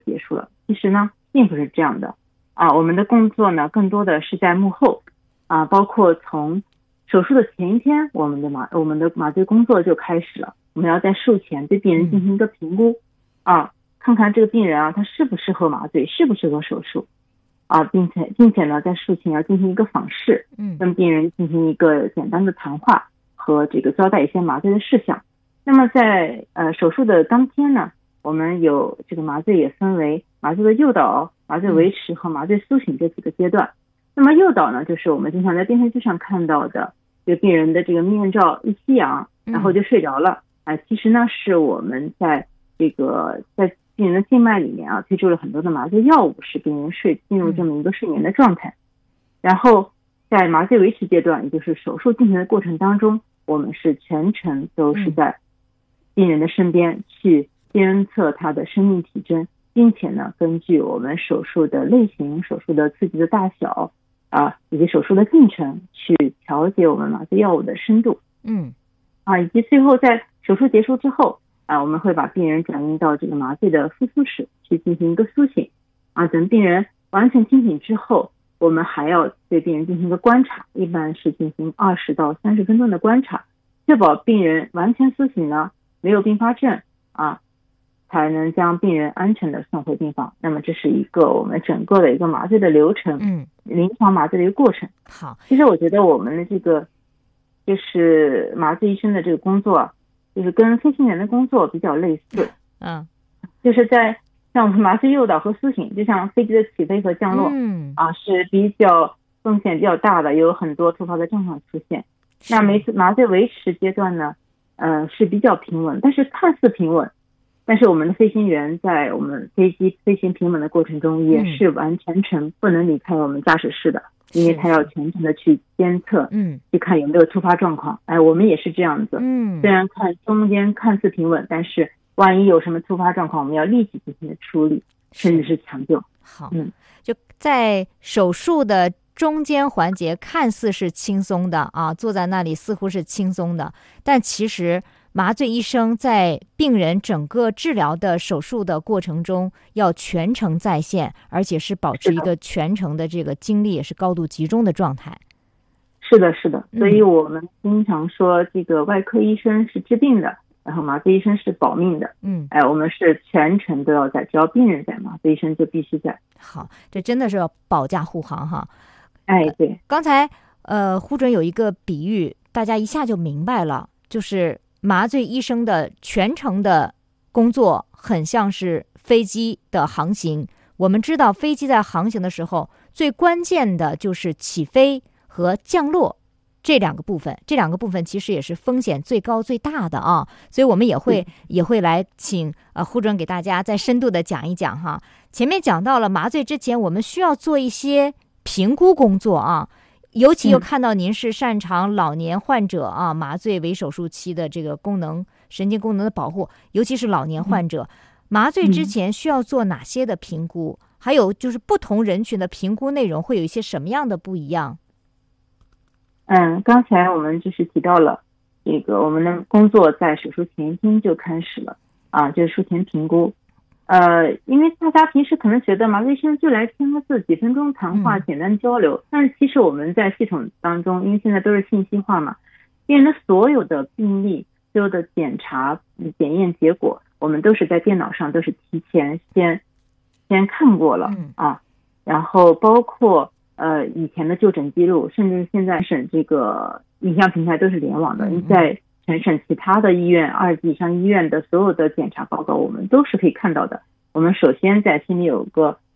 结束了。其实呢，并不是这样的我们的工作呢，更多的是在幕后包括从手术的前一天，我们的麻醉工作就开始了。我们要在术前对病人进行一个评估看看这个病人他适不适合麻醉，适不适合手术并且呢，在术前要进行一个访视，跟病人进行一个简单的谈话和这个交代一些麻醉的事项。那么在手术的当天呢，我们有这个麻醉也分为麻醉的诱导、麻醉维持和麻醉苏醒这几个阶段。那么诱导呢，就是我们经常在电视剧上看到的，这个病人的这个面罩一吸氧，然后就睡着了其实呢，是我们在病人的静脉里面推注了很多的麻醉药物，使病人进入这么一个睡眠的状态。然后在麻醉维持阶段，也就是手术进行的过程当中，我们是全程都是在病人的身边去监测他的生命体征，并且呢，根据我们手术的类型、手术的刺激的大小以及手术的进程去调节我们麻醉药物的深度以及最后在手术结束之后我们会把病人转移到这个麻醉的复苏室去进行一个苏醒等病人完全清醒之后，我们还要对病人进行一个观察，一般是进行20到30分钟的观察，确保病人完全苏醒了，没有并发症才能将病人安全的送回病房。那么这是一个我们整个的一个麻醉的流程，临床麻醉的一个过程。 好， 其实我觉得我们的这个就是麻醉医生的这个工作就是跟飞行员的工作比较类似就是在像我们麻醉诱导和苏醒，就像飞机的起飞和降落是比较风险比较大的，有很多突发的状况出现。那麻醉维持阶段呢是比较平稳，但是看似平稳，但是我们的飞行员在我们飞机飞行平稳的过程中也是完全程不能离开我们驾驶室的，因为他要全程的去监测去看有没有突发状况我们也是这样子虽然中间看似平稳，但是万一有什么突发状况，我们要立即进行的处理，甚至是抢救。 好就在手术的中间环节看似是轻松的坐在那里似乎是轻松的，但其实麻醉医生在病人整个治疗的手术的过程中要全程在线，而且是保持一个全程的这个精力也是高度集中的状态。 是的，所以我们经常说这个外科医生是治病的，然后麻醉医生是保命的。我们是全程都要在，只要病人在，麻醉医生就必须在。 好，这真的是要保驾护航哈。 对， 刚才胡准有一个比喻，大家一下就明白了，就是麻醉医生的全程的工作很像是飞机的航行。我们知道飞机在航行的时候，最关键的就是起飞和降落这两个部分，这两个部分其实也是风险最高最大的所以我们也会来请胡准给大家再深度的讲一讲哈。前面讲到了麻醉之前我们需要做一些评估工作尤其又看到您是擅长老年患者麻醉为手术期的这个神经功能的保护，尤其是老年患者麻醉之前需要做哪些的评估，还有就是不同人群的评估内容会有一些什么样的不一样？ 刚才我们就是提到了这个我们的工作在手术前一天就开始了就是术前评估。因为大家平时可能觉得麻醉医生就来签个字，几分钟谈话，简单交流，但是其实我们在系统当中，因为现在都是信息化嘛，病人的所有的病历、所有的检查、检验结果，我们都是在电脑上都是提前先看过了然后包括以前的就诊记录，甚至现在省这个影像平台都是联网的，在全省其他的医院2级以上医院的所有的检查报告我们都是可以看到的。我们首先在心里有个